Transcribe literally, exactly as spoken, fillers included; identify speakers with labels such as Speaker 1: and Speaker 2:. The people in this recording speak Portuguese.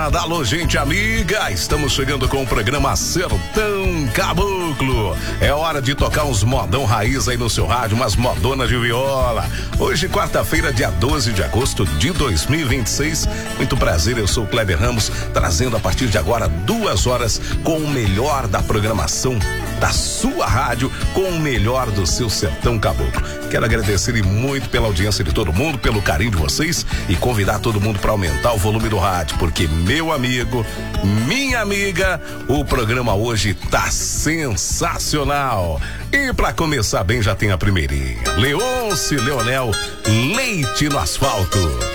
Speaker 1: Alô, gente amiga, estamos chegando com o programa Sertão Caboclo. É hora de tocar uns modão raiz aí no seu rádio, umas modonas de viola. Hoje, quarta-feira, dia doze de agosto de dois mil e vinte e seis. Muito prazer, eu sou o Kleber Ramos, trazendo a partir de agora duas horas com o melhor da programação da sua rádio, com o melhor do seu Sertão Caboclo. Quero agradecer muito pela audiência de todo mundo, pelo carinho de vocês e convidar todo mundo para aumentar o volume do rádio, porque meu amigo, minha amiga, o programa hoje tá sensacional. E para começar bem já tem a primeirinha. Leôncio Leonel, Leite no Asfalto.